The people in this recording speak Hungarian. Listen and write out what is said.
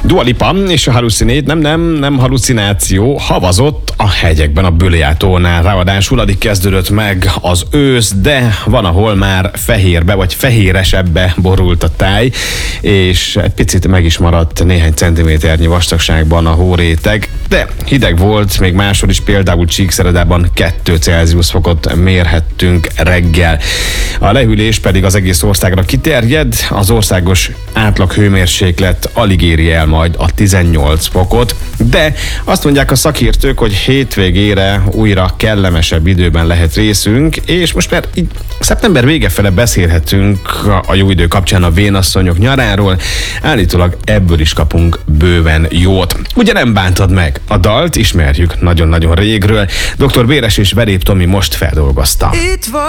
Dua Lipa és a Hallucinate, nem halucináció, havazott a hegyekben a Böljá-tónál. Ráadásul addig kezdődött meg az ősz, de van, ahol már fehérbe vagy fehéresebbe borult a táj, és egy picit meg is maradt néhány centiméternyi vastagságban a hóréteg, de hideg volt, még máshol is, például Csíkszeredában 2 Celsius fokot mérhettünk reggel. A lehűlés pedig az egész országra kiterjed, az országos átlag hőmérséklet alig éri el majd a 18 fokot, de azt mondják a szakértők, hogy hétvégére újra kellemesebb időben lehet részünk, és most már így szeptember vége fele beszélhetünk a jó idő kapcsán a vénasszonyok nyaráról, állítólag ebből is kapunk bőven jót. Ugye nem bántad meg? A dalt ismerjük nagyon-nagyon régről, dr. Béres és Verép Tomi most feldolgozta.